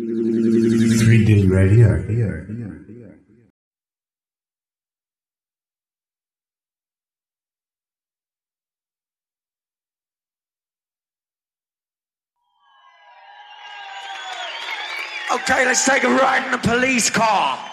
3D Radio. Okay, let's take a ride in the police car.